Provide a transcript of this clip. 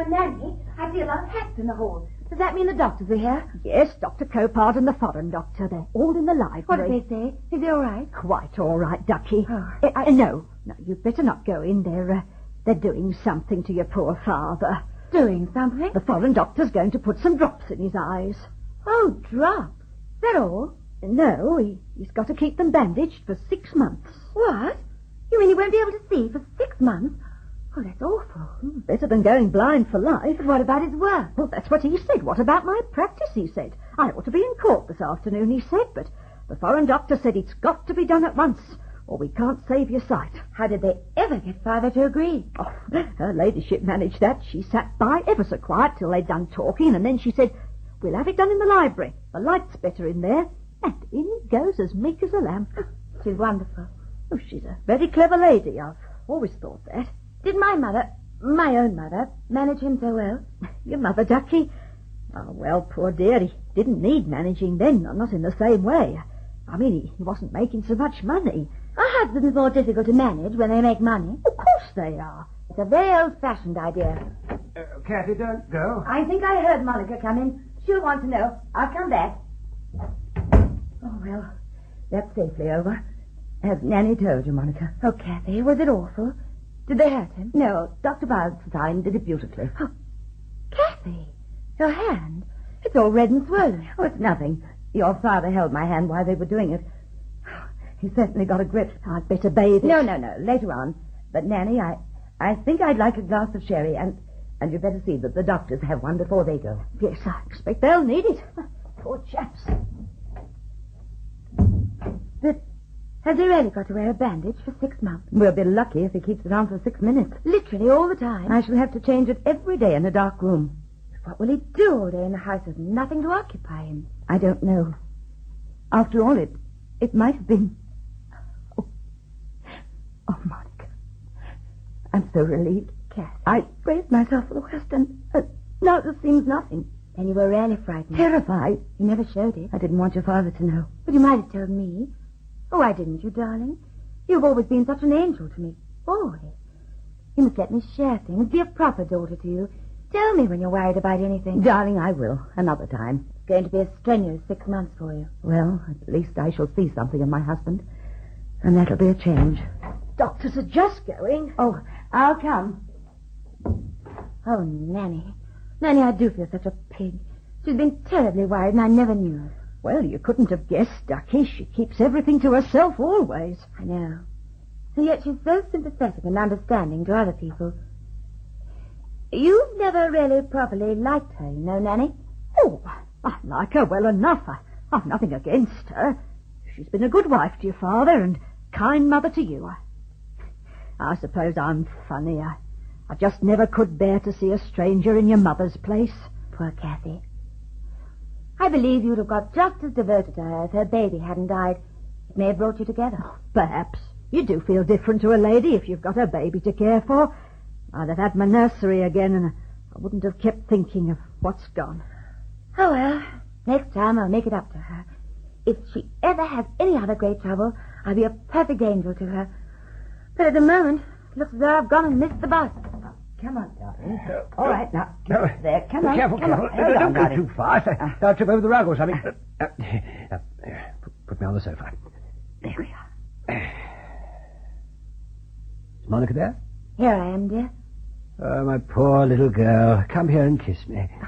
and Nanny, I see a lot of hats in the hall. Does that mean the doctors are here? Yes, Dr. Copard and the foreign doctor. They're all in the library. What did they say? Is he all right? Quite all right, Ducky. Oh, No, you'd better not go in. They're doing something to your poor father. Doing something? The foreign doctor's going to put some drops in his eyes. Oh, drops. Is that all? No, he's got to keep them bandaged for 6 months. What? You mean he won't be able to see for 6 months? Oh, that's awful. Better than going blind for life. But what about his work? Well, that's what he said. What about my practice, he said. I ought to be in court this afternoon, he said, but the foreign doctor said it's got to be done at once, or we can't save your sight. How did they ever get Father to agree? Oh, her ladyship managed that. She sat by ever so quiet till they'd done talking, and then she said, we'll have it done in the library. The light's better in there. And in he goes as meek as a lamb. She's wonderful. Oh, she's a very clever lady. I've always thought that. Did my own mother, manage him so well? Your mother, Ducky? Oh, well, poor dear, he didn't need managing then, not in the same way. I mean, he wasn't making so much money. A husband's more difficult to manage when they make money. Of course they are. It's a very old-fashioned idea. Kathy, don't go. I think I heard Monica come in. She'll want to know. I'll come back. Oh, well, that's safely over. Has Nanny told you, Monica? Oh, Kathy, was it awful? Did they hurt him? No, Dr. Ballantyne did it beautifully. Oh, Kathy, your hand. It's all red and swollen. Oh, it's nothing. Your father held my hand while they were doing it. He certainly got a grip. I'd better bathe it. No, later on. But, Nanny, I think I'd like a glass of sherry, and you'd better see that the doctors have one before they go. Yes, I expect they'll need it. Poor chaps. But has he really got to wear a bandage for 6 months? We'll be lucky if he keeps it on for 6 minutes. Literally all the time? I shall have to change it every day in a dark room. What will he do all day in the house with nothing to occupy him? I don't know. After all, it might have been... Oh, Monica. I'm so relieved. Kathy. I braced myself for the worst, and now this seems nothing. Then you were really frightened. Terrified. You never showed it. I didn't want your father to know. But you might have told me. Oh, why didn't you, darling? You've always been such an angel to me. Always. You must let me share things. Be a proper daughter to you. Tell me when you're worried about anything. Darling, I will. Another time. It's going to be a strenuous 6 months for you. Well, at least I shall see something of my husband. And that'll be a change. Doctors are just going. Oh, I'll come. Oh, Nanny. Nanny, I do feel such a pig. She's been terribly worried, and I never knew it. Well, you couldn't have guessed, Ducky. She keeps everything to herself always. I know. And yet she's so sympathetic and understanding to other people. You've never really properly liked her, you know, Nanny. Oh, I like her well enough. I've nothing against her. She's been a good wife to your father and kind mother to you. I suppose I'm funny. I just never could bear to see a stranger in your mother's place. Poor Kathy. I believe you'd have got just as devoted to her if her baby hadn't died. It may have brought you together. Oh, perhaps. You do feel different to a lady if you've got a baby to care for. I'd have had my nursery again, and I wouldn't have kept thinking of what's gone. Oh, well, next time I'll make it up to her. If she ever has any other great trouble, I'll be a perfect angel to her. But at the moment, it looks as though I've gone and missed the bus. Come on, darling. All right, now. No. There, come on. Careful, come careful. on. Hold Don't on, go darling. too fast. I'll trip over the rug or something. Put me on the sofa. There we are. Is Monica there? Here I am, dear. Oh, my poor little girl. Come here and kiss me.